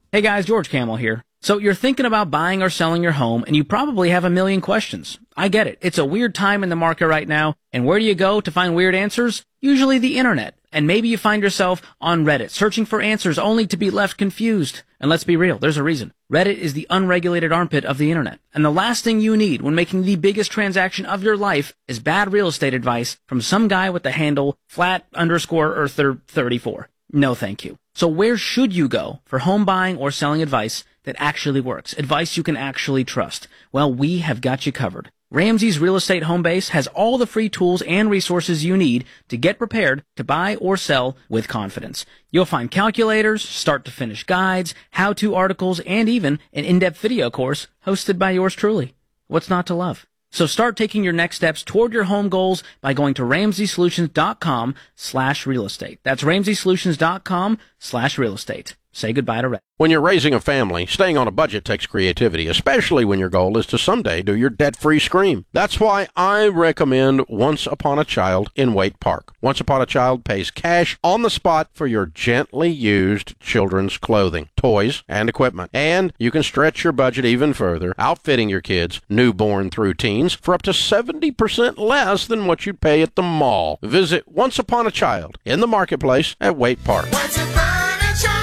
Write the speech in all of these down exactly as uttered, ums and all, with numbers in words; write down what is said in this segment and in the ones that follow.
Hey guys, George Camel here. So you're thinking about buying or selling your home, and you probably have a million questions. I get it. It's a weird time in the market right now, and where do you go to find weird answers? Usually the internet. And maybe you find yourself on Reddit, searching for answers only to be left confused. And let's be real, there's a reason. Reddit is the unregulated armpit of the internet. And the last thing you need when making the biggest transaction of your life is bad real estate advice from some guy with the handle flat underscore earther thirty-four. No thank you. So where should you go for home buying or selling advice that actually works? Advice you can actually trust? Well, we have got you covered. Ramsey's Real Estate Home Base has all the free tools and resources you need to get prepared to buy or sell with confidence. You'll find calculators, start-to-finish guides, how-to articles, and even an in-depth video course hosted by yours truly. What's not to love? So start taking your next steps toward your home goals by going to ramseysolutions.com slash real estate. That's ramseysolutions.com slash real estate. Say goodbye to Red. When you're raising a family, staying on a budget takes creativity, especially when your goal is to someday do your debt-free scream. That's why I recommend Once Upon a Child in Waite Park. Once Upon a Child pays cash on the spot for your gently used children's clothing, toys, and equipment. And you can stretch your budget even further, outfitting your kids, newborn through teens, for up to seventy percent less than what you'd pay at the mall. Visit Once Upon a Child in the marketplace at Waite Park. Once upon a child.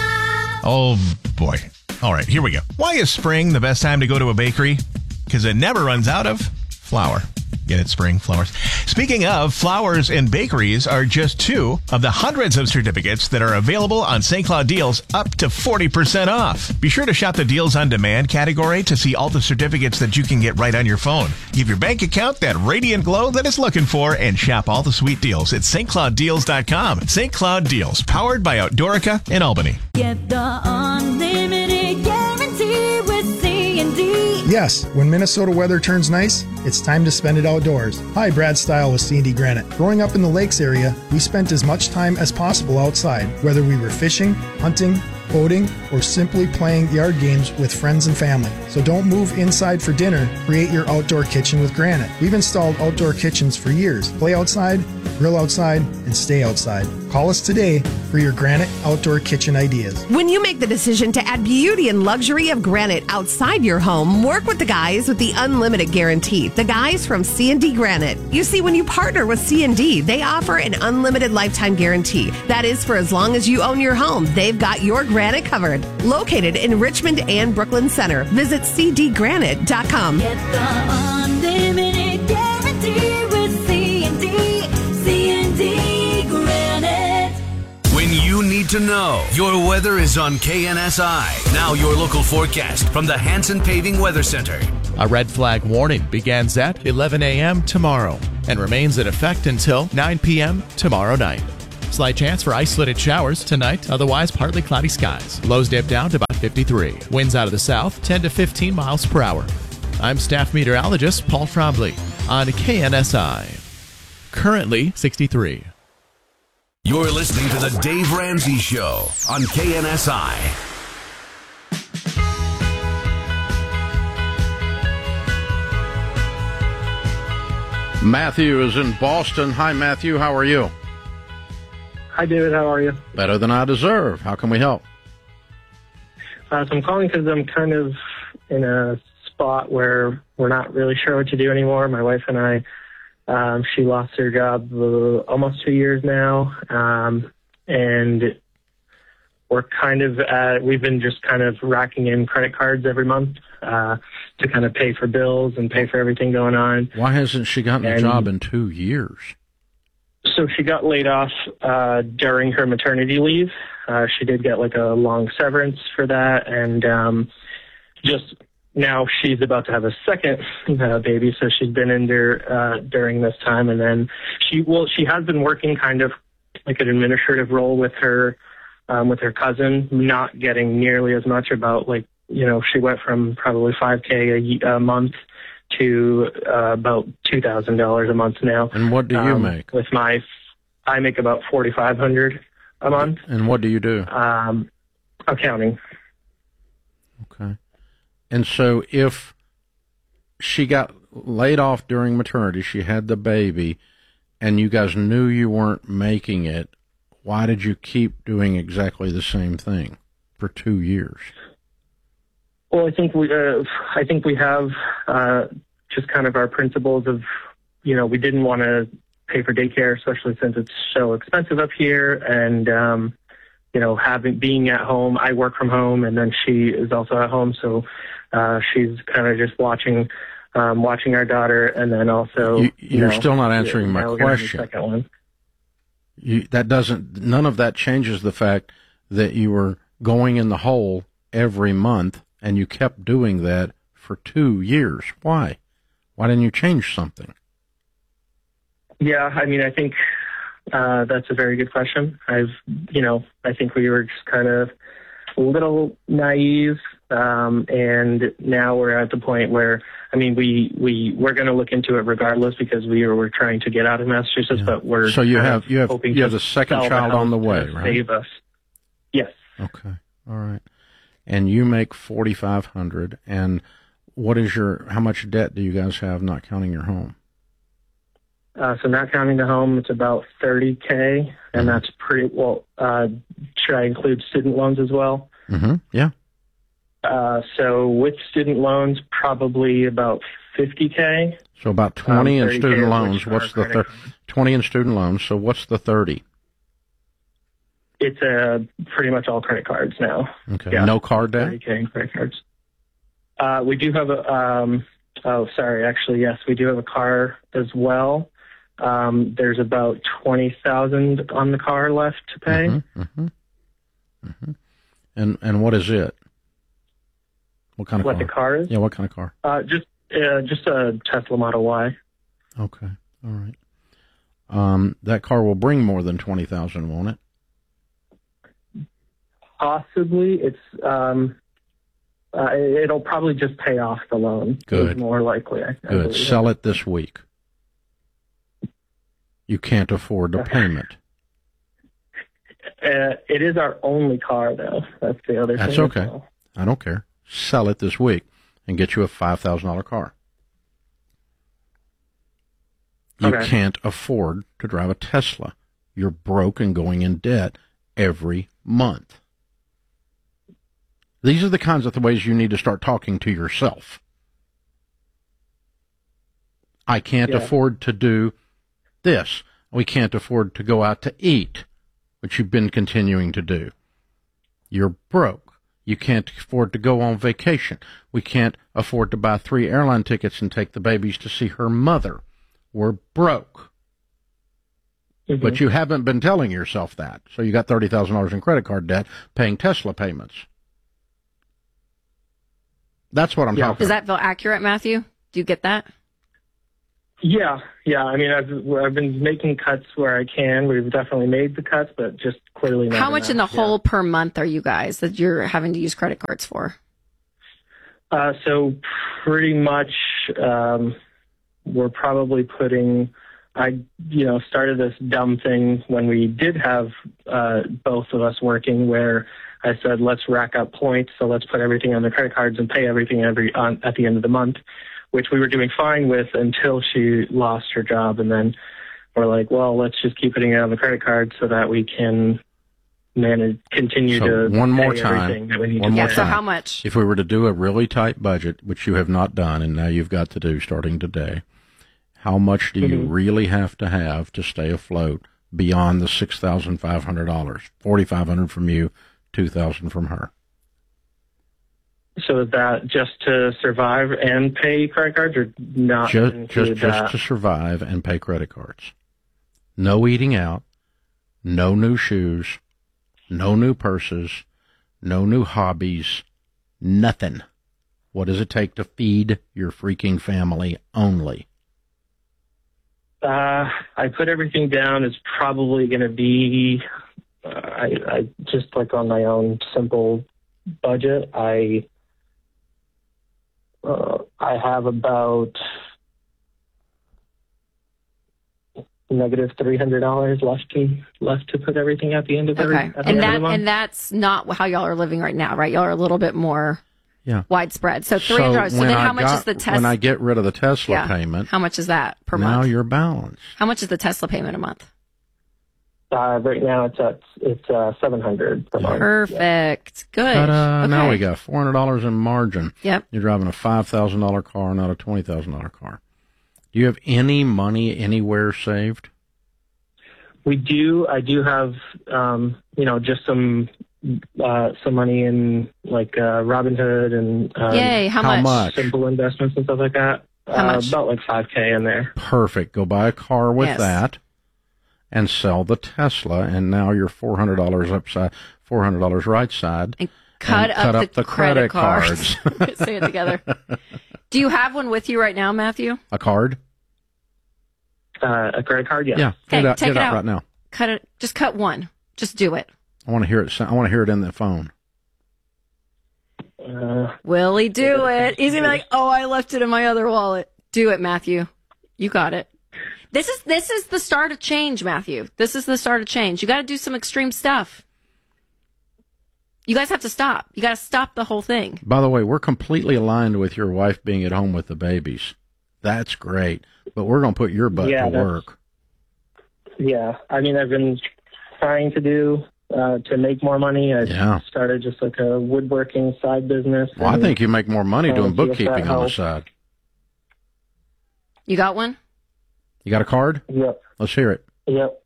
Oh, boy. All right, here we go. Why is spring the best time to go to a bakery? Because it never runs out of flour. Get it, spring flowers. Speaking of, flowers and bakeries are just two of the hundreds of certificates that are available on Saint Cloud Deals, up to forty percent off. Be sure to shop the Deals on Demand category to see all the certificates that you can get right on your phone. Give your bank account that radiant glow that it's looking for and shop all the sweet deals at St Cloud Deals dot com. Saint Cloud Deals, powered by Outdoorica in Albany. Get the unlimited guarantee with C and D. Yes, when Minnesota weather turns nice, it's time to spend it outdoors. Hi, Brad Stile with C and D Granite. Growing up in the Lakes area, we spent as much time as possible outside, whether we were fishing, hunting, boating, or simply playing yard games with friends and family. So don't move inside for dinner. Create your outdoor kitchen with Granite. We've installed outdoor kitchens for years. Play outside, grill outside, and stay outside. Call us today for your Granite outdoor kitchen ideas. When you make the decision to add beauty and luxury of Granite outside your home, work with the guys with the unlimited guarantee. The guys from C and D Granite. You see, when you partner with C and D, they offer an unlimited lifetime guarantee. That is for as long as you own your home. They've got your Granite covered. Located in Richmond and Brooklyn Center. Visit c d granite dot com. Get the unlimited guarantee with C and D. C and D Granite. When you need to know, your weather is on K N S I. Now your local forecast from the Hanson Paving Weather Center. A red flag warning begins at eleven a.m. tomorrow and remains in effect until nine p.m. tomorrow night. Slight chance for isolated showers tonight, otherwise partly cloudy skies. Lows dip down to about fifty-three. Winds out of the south, ten to fifteen miles per hour. I'm staff meteorologist Paul Trombley on K N S I. Currently sixty-three. You're listening to The Dave Ramsey Show on K N S I. Matthew is in Boston. Hi, Matthew. How are you? Hi, David. How are you? Better than I deserve. How can we help? Uh, so I'm calling because I'm kind of in a spot where we're not really sure what to do anymore. My wife and I, um, she lost her job uh, almost two years now, um, and we're kind of at, we've been just kind of racking in credit cards every month uh, to kind of pay for bills and pay for everything going on. Why hasn't she gotten and, a job in two years? So she got laid off uh, during her maternity leave. Uh, she did get like a long severance for that, and um, just now she's about to have a second uh, baby, so she's been in there uh, during this time, and then she well she has been working kind of like an administrative role with her um, with her cousin, not getting nearly as much. About like you know she went from probably five K a, a month to uh, about two thousand dollars a month now. And what do you um, make? With my, I make about forty five hundred a month. And what do you do? Um, accounting. Okay. And so if she got laid off during maternity, she had the baby, and you guys knew you weren't making it, why did you keep doing exactly the same thing? for two years? Well, I think we, uh, I think we have uh, just kind of our principles of, you know, we didn't want to pay for daycare, especially since it's so expensive up here, and um, you know, having being at home. I work from home, and then she is also at home, so uh, she's kind of just watching, um, watching our daughter, and then also. You, you're you know, still not answering my now we're gonna have a question. second one. You, that doesn't. None of that changes the fact that you were going in the hole every month, and you kept doing that for two years. Why? Why didn't you change something? Yeah, I mean, I think uh, that's a very good question. I've, you know, I think we were just kind of a little naive, um, and now we're at the point where, I mean, we we we're going to look into it regardless because we were, we're trying to get out of Massachusetts, Yeah. but we're So you kind have of you have hoping you have to the second sell child on the house way, to right? Save us. Yes. Okay. All right. And you make forty-five hundred. And what is your? How much debt do you guys have, not counting your home? Uh, so not counting the home, it's about thirty K, and Mm-hmm. that's pretty well. Uh, should I include student loans as well? Mm-hmm. Yeah. Uh, so with student loans, probably about fifty K. So about twenty Um, in thirty K student of loans. which are What's the credit thir- cards. twenty in student loans? So what's the thirty? It's uh, pretty much all credit cards now. Okay. Yeah. No car debt. thirty K in credit cards. Uh, we do have a. Um, oh, sorry. Actually, yes, we do have a car as well. Um, there's about twenty thousand on the car left to pay. Mm-hmm, mm-hmm, mm-hmm. And and what is it? What kind of What car? the car is? Yeah. What kind of car? Uh, just uh, just a Tesla Model Y. Okay. All right. Um, that car will bring more than twenty thousand, won't it? Possibly, it's um, uh, it'll probably just pay off the loan. Good. Is more likely. I, I Good. believe. Sell it this week. You can't afford a payment. Uh, it is our only car, though. That's the other That's thing. as okay. well. I don't care. Sell it this week and get you a five thousand dollar car. You Okay. can't afford to drive a Tesla. You're broke and going in debt every month. These are the kinds of the ways you need to start talking to yourself. I can't Yeah. afford to do this. We can't afford to go out to eat, which you've been continuing to do. You're broke. You can't afford to go on vacation. We can't afford to buy three airline tickets and take the babies to see her mother. We're broke. Mhm. But you haven't been telling yourself that. So you got thirty thousand dollars in credit card debt paying Tesla payments. That's what I'm Yeah. talking Does about. that feel accurate, Matthew? Do you get that? Yeah, yeah. I mean, I've I've been making cuts where I can. We've definitely made the cuts, but just clearly not How much in the enough, yeah. hole per month are you guys that you're having to use credit cards for? Uh, so pretty much, um, we're probably putting. I, you know, started this dumb thing when we did have uh, both of us working, where I said, let's rack up points, so let's put everything on the credit cards and pay everything every on, at the end of the month, which we were doing fine with until she lost her job, and then we're like, well, let's just keep putting it on the credit card so that we can manage, continue So to one more pay time. everything that we need One to more pay. So time. how much? If we were to do a really tight budget, which you have not done, and now you've got to do starting today, how much do you Mhm. really have to have to stay afloat beyond the six thousand five hundred dollars? forty-five hundred dollars from you, two thousand dollars from her. So is that just to survive and pay credit cards, or not Just, include just, that? just to survive and pay credit cards. No eating out, no new shoes, no new purses, no new hobbies, nothing. What does it take to feed your freaking family only? Uh, I put everything down. It's probably going to be, uh, I, I just like on my own simple budget. I, uh, I have about negative three hundred dollars left to left to put everything at the end of every. Okay, At the and end of that the month. and that's not how y'all are living right now, right? Y'all are a little bit more Yeah. widespread. So three hundred dollars. So, when then, I how much got- is the Tesla? When I get rid of the Tesla Yeah. payment, How much is that per now month? you're balanced. How much is the Tesla payment a month? Uh, right now it's at it's uh, seven hundred per month. Perfect. Good. Ta-da. Okay. Now we got four hundred dollars in margin. Yep. You're driving a five thousand dollars car, not a twenty thousand dollars car. Do you have any money anywhere saved? We do. I do have, um, you know, just some uh, some money in like uh, Robinhood and um, Yay, how, How much? much? simple investments and stuff like that. How uh, much? About like five K in there. Perfect. Go buy a car with Yes. that and sell the Tesla, and now you're four hundred dollars upside, four hundred dollars right side. And cut, and up, cut the, up the credit, credit cards. cards. Say it together. Do you have one with you right now, Matthew? A card? Uh, a credit card, yeah. Yeah. Okay, Get it out, take get it it out out. right now. Cut it. Just cut one. Just do it. I want to hear it. I want to hear it in the phone. Uh, Will he do it? He's gonna be like, "Oh, I left it in my other wallet." Do it, Matthew. You got it. This is this is the start of change, Matthew. This is the start of change. You got to do some extreme stuff. You guys have to stop. You got to stop the whole thing. By the way, we're completely aligned with your wife being at home with the babies. That's great. But we're going to put your butt Yeah, to that's- work. yeah. I mean, I've been trying to do uh, to make more money. I Yeah. started just like a woodworking side business. Well, I and, think you make more money uh, doing see if that bookkeeping on the helps. side. You got one? You got a card? Yep. Let's hear it. Yep.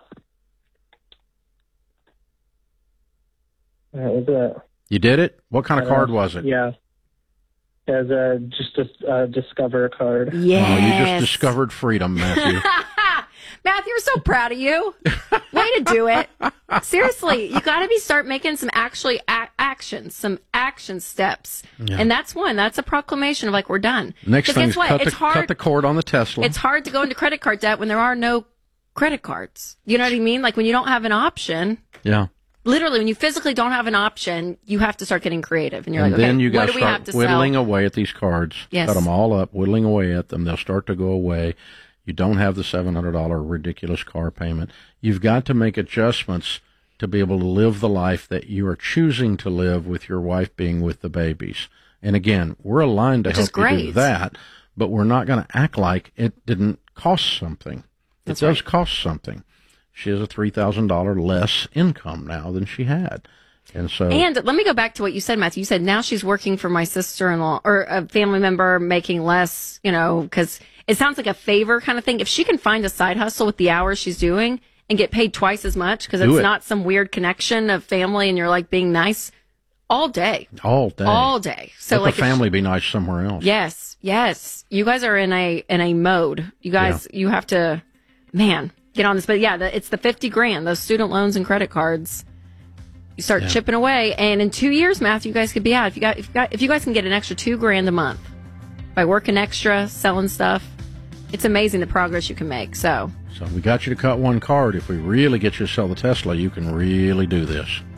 That was it. You did it? What kind of Uh, card was it? Yeah. As a just a uh, Discover card. Yes. Oh, you just discovered freedom, Matthew. Matthew, we're so proud of you. Way to do it. Seriously, you got to be start making some actually a- actions, some action steps. Yeah. And that's one. That's a proclamation of like, we're done. Next 'Cause thing guess is what? cut the, It's hard. cut the cord on the Tesla. It's hard to go into credit card debt when there are no credit cards. You know what I mean? Like when you don't have an option, yeah. literally when you physically don't have an option, you have to start getting creative. And you're And like, then okay, you what got do to we have start to whittling sell? away at these cards. Yes. Cut them all up, whittling away at them. They'll start to go away. You don't have the seven hundred dollars ridiculous car payment. You've got to make adjustments to be able to live the life that you are choosing to live with your wife being with the babies. And again, we're aligned to Which is help you do great. that, but we're not going to act like it didn't cost something. That's it does right. cost something. She has a three thousand dollars less income now than she had. And so, And let me go back to what you said, Matthew. You said now she's working for my sister-in-law or a family member making less, you know, because it sounds like a favor kind of thing. If she can find a side hustle with the hours she's doing and get paid twice as much because Do it's it. not some weird connection of family and you're like being nice all day, all day. all day. So Let like, the if family be nice somewhere else. she- yes, yes, you guys are in a in a mode. You guys, you have to, man, get on this. But yeah, the, it's the fifty grand, those student loans and credit cards. You start Yeah. chipping away, and in two years, Matthew, you guys could be out. If you got, if you got, if you guys can get an extra two grand a month by working extra, selling stuff, it's amazing the progress you can make. So, So we got you to cut one card. If we really get you to sell the Tesla, you can really do this.